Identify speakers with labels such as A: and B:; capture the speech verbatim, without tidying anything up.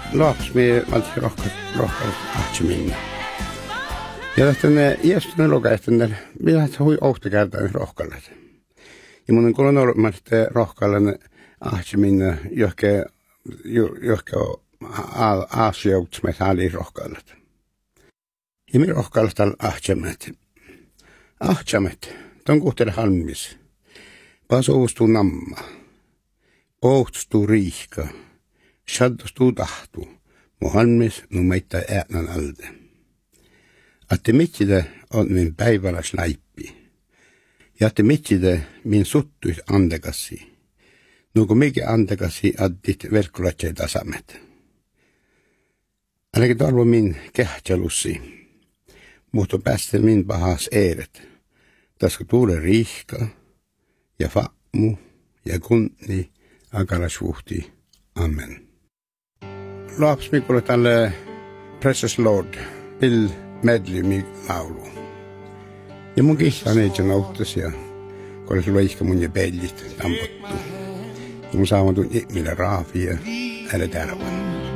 A: Laps me valti rohkas rohkas ahtiminna. Ja tänne iästyneen lokaisten minä hui ohta kertaa rohkallat. Ja mun on ollut mä sitten rohkallan ahtiminna johke johke aasiouts me saali rohkallat. Ja minä rohkallat tal ahtimet. Ahtimet ton kuhtele halmis. Pasoustu namma. Pohtustu riihka. Shaddostu tahtu. Muhammes nu meitä äänan alde. Atte mittide on min päiväläs läippi. Ja atte mittide min suttuis andekassi. Nuko mikä andekassi addit verkkulatjei tasamet. Ainakin talvo min kehtselussi. Mutta päästä min pahas eeret. Tasko tuule riihka ja fa'mu ja kunni akalasvuhti. Amen. Laps mikulle tälle Precious Lord, Bill Medley laulu. Ja mun kissan ei sen auttas ja kun sulla iska mun ja pellit tampottu. Ja mun saamatun ihmille raafia älä tärvän.